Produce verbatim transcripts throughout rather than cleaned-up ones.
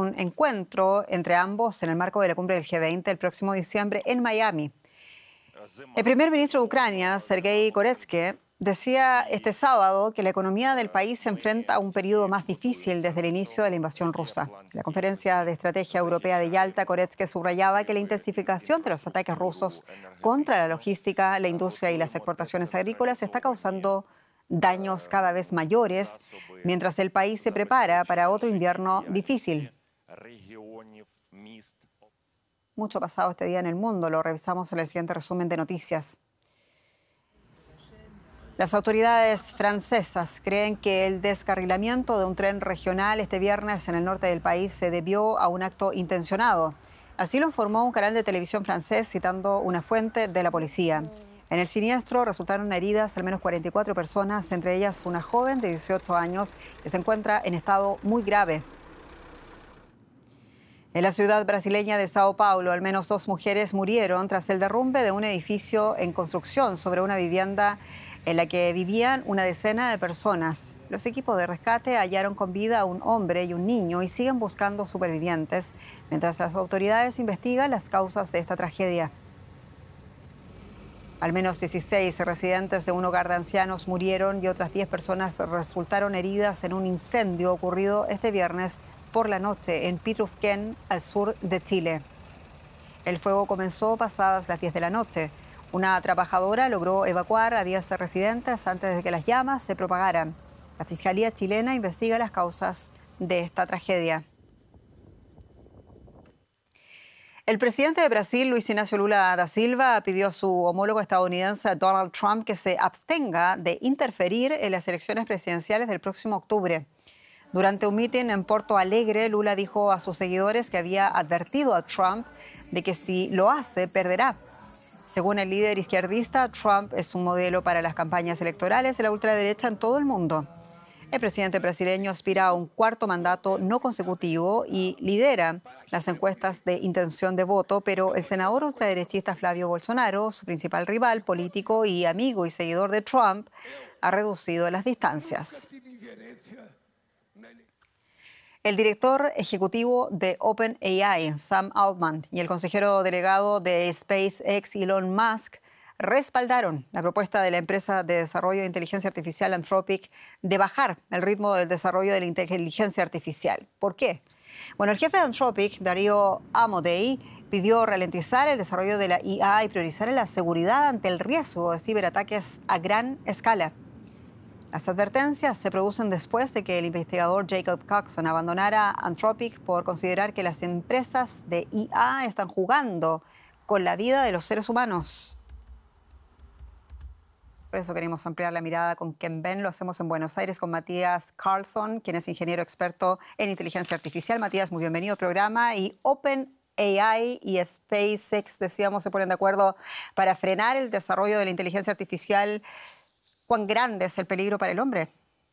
un encuentro entre ambos en el marco de la cumbre del G veinte el próximo diciembre en Miami. El primer ministro de Ucrania, Sergei Koretsky, decía este sábado que la economía del país se enfrenta a un periodo más difícil desde el inicio de la invasión rusa. En la Conferencia de Estrategia Europea de Yalta, Koretsky subrayaba que la intensificación de los ataques rusos contra la logística, la industria y las exportaciones agrícolas está causando daños cada vez mayores, mientras el país se prepara para otro invierno difícil. Mucho pasado este día en el mundo, lo revisamos en el siguiente resumen de noticias. Las autoridades francesas creen que el descarrilamiento de un tren regional este viernes en el norte del país se debió a un acto intencionado. Así lo informó un canal de televisión francés citando una fuente de la policía. En el siniestro resultaron heridas al menos cuarenta y cuatro personas, entre ellas una joven de dieciocho años que se encuentra en estado muy grave. En la ciudad brasileña de Sao Paulo, al menos dos mujeres murieron tras el derrumbe de un edificio en construcción sobre una vivienda en la que vivían una decena de personas. Los equipos de rescate hallaron con vida a un hombre y un niño y siguen buscando supervivientes, mientras las autoridades investigan las causas de esta tragedia. Al menos dieciséis residentes de un hogar de ancianos murieron y otras diez personas resultaron heridas en un incendio ocurrido este viernes por la noche en Pitrufquén, al sur de Chile. El fuego comenzó pasadas las diez de la noche. Una trabajadora logró evacuar a diez residentes antes de que las llamas se propagaran. La Fiscalía chilena investiga las causas de esta tragedia. El presidente de Brasil, Luis Ignacio Lula da Silva, pidió a su homólogo estadounidense Donald Trump que se abstenga de interferir en las elecciones presidenciales del próximo octubre. Durante un mitin en Porto Alegre, Lula dijo a sus seguidores que había advertido a Trump de que si lo hace, perderá. Según el líder izquierdista, Trump es un modelo para las campañas electorales de la ultraderecha en todo el mundo. El presidente brasileño aspira a un cuarto mandato no consecutivo y lidera las encuestas de intención de voto, pero el senador ultraderechista Flavio Bolsonaro, su principal rival político y amigo y seguidor de Trump, ha reducido las distancias. El director ejecutivo de OpenAI, Sam Altman, y el consejero delegado de SpaceX, Elon Musk, respaldaron la propuesta de la empresa de desarrollo de inteligencia artificial Anthropic de bajar el ritmo del desarrollo de la inteligencia artificial. ¿Por qué? Bueno, el jefe de Anthropic, Dario Amodei, pidió ralentizar el desarrollo de la I A y priorizar la seguridad ante el riesgo de ciberataques a gran escala. Las advertencias se producen después de que el investigador Jacob Coxon abandonara Anthropic por considerar que las empresas de I A están jugando con la vida de los seres humanos. Por eso queremos ampliar la mirada con Ken Ben. Lo hacemos en Buenos Aires con Matías Carlson, quien es ingeniero experto en inteligencia artificial. Matías, muy bienvenido al programa. Y OpenAI y SpaceX, decíamos, se ponen de acuerdo para frenar el desarrollo de la inteligencia artificial. ¿Cuán grande es el peligro para el hombre?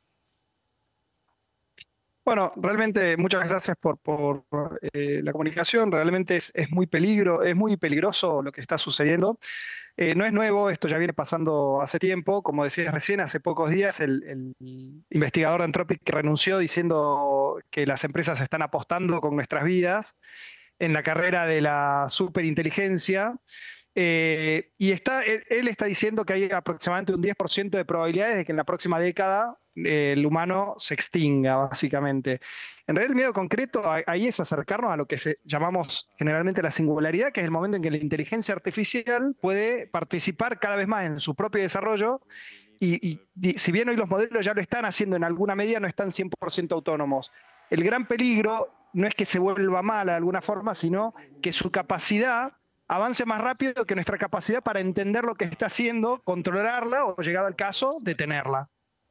Bueno, realmente muchas gracias por, por eh, la comunicación. Realmente es, es, muy peligro, es muy peligroso lo que está sucediendo. Eh, no es nuevo, esto ya viene pasando hace tiempo. Como decías recién, hace pocos días el, el investigador de Anthropic renunció diciendo que las empresas están apostando con nuestras vidas en la carrera de la superinteligencia. Eh, y está, él, él está diciendo que hay aproximadamente un diez por ciento de probabilidades de que en la próxima década eh, el humano se extinga, básicamente. En realidad el miedo concreto ahí es acercarnos a lo que se, llamamos generalmente la singularidad, que es el momento en que la inteligencia artificial puede participar cada vez más en su propio desarrollo y, y, y si bien hoy los modelos ya lo están haciendo en alguna medida, no están cien por ciento autónomos. El gran peligro no es que se vuelva mala de alguna forma, sino que su capacidad avance más rápido que nuestra capacidad para entender lo que está haciendo, controlarla o, llegado al caso, detenerla.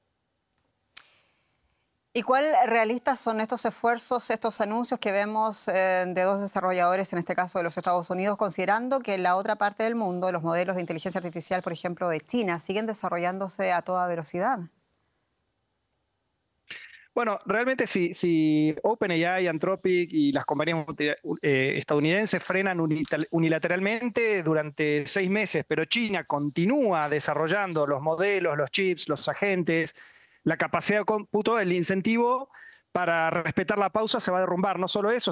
¿Y cuál realistas son estos esfuerzos, estos anuncios que vemos eh, de dos desarrolladores, en este caso de los Estados Unidos, considerando que en la otra parte del mundo los modelos de inteligencia artificial, por ejemplo, de China, siguen desarrollándose a toda velocidad? Bueno, realmente si, si OpenAI, Anthropic y las compañías eh, estadounidenses frenan unilateralmente durante seis meses, pero China continúa desarrollando los modelos, los chips, los agentes, la capacidad de cómputo, el incentivo para respetar la pausa se va a derrumbar. No solo eso,